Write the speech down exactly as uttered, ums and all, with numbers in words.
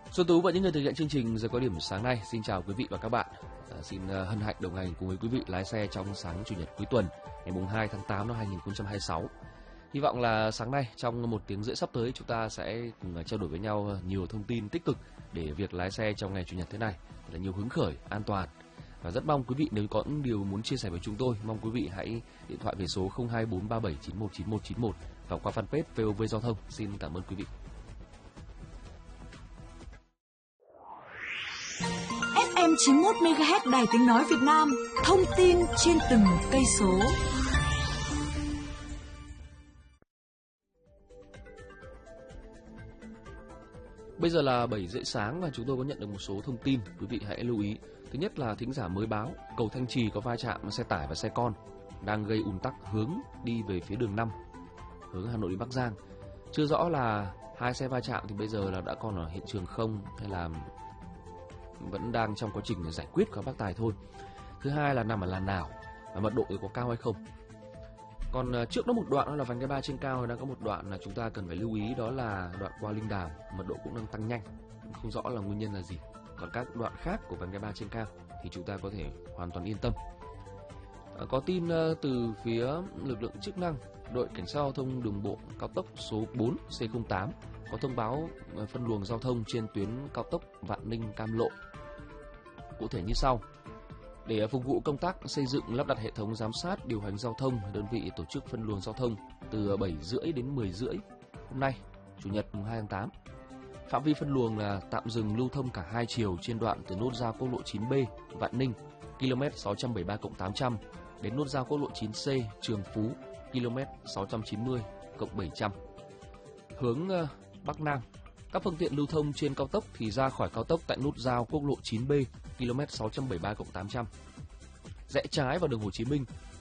Xuân Tú và những người thực hiện chương trình Giờ Cao Điểm sáng nay xin chào quý vị và các bạn. À, xin uh, hân hạnh đồng hành cùng với quý vị lái xe trong sáng chủ nhật cuối tuần ngày mùng hai tháng tám năm hai nghìn không trăm hai mươi sáu. Hy vọng là sáng nay trong một tiếng rưỡi sắp tới chúng ta sẽ cùng trao đổi với nhau nhiều thông tin tích cực để việc lái xe trong ngày chủ nhật thế này là nhiều hứng khởi, an toàn. Và rất mong quý vị nếu có những điều muốn chia sẻ với chúng tôi, mong quý vị hãy điện thoại về số không hai bốn ba bảy chín một chín một chín một và qua fanpage vê o vê Giao thông. Xin cảm ơn quý vị. ép em chín mươi mốt mê ga héc Đài Tiếng Nói Việt Nam, thông tin trên từng cây số. Bây giờ là bảy rưỡi sáng và chúng tôi có nhận được một số thông tin, quý vị hãy lưu ý. Thứ nhất là thính giả mới báo, cầu Thanh Trì có va chạm xe tải và xe con đang gây ùn tắc hướng đi về phía đường năm, hướng Hà Nội đi Bắc Giang. Chưa rõ là hai xe va chạm thì bây giờ là đã còn ở hiện trường không hay là vẫn đang trong quá trình giải quyết của bác tài thôi. Thứ hai là nằm ở làn nào và mật độ có cao hay không. Còn trước đó một đoạn đó là vành đai ba trên cao đang có một đoạn là chúng ta cần phải lưu ý, đó là đoạn qua Linh Đàm, mật độ cũng đang tăng nhanh, không rõ là nguyên nhân là gì. Còn các đoạn khác của vành đai ba trên cao thì chúng ta có thể hoàn toàn yên tâm. Có tin từ phía lực lượng chức năng, đội cảnh sát giao thông đường bộ cao tốc số bốn C không tám có thông báo phân luồng giao thông trên tuyến cao tốc Vạn Ninh Cam Lộ. Cụ thể như sau: để phục vụ công tác xây dựng lắp đặt hệ thống giám sát điều hành giao thông, đơn vị tổ chức phân luồng giao thông từ bảy rưỡi đến mười rưỡi hôm nay, chủ nhật mùng hai tháng tám. Phạm vi phân luồng là tạm dừng lưu thông cả hai chiều trên đoạn từ nút giao quốc lộ chín B Vạn Ninh km sáu trăm bảy mươi ba cộng tám trăm đến nút giao quốc lộ chín C Trường Phú km sáu trăm chín mươi cộng bảy trăm. Hướng uh, Bắc Nam, các phương tiện lưu thông trên cao tốc thì ra khỏi cao tốc tại nút giao quốc lộ chín B km sáu trăm bảy mươi ba cộng tám trăm. Rẽ trái vào đường Hồ Chí Minh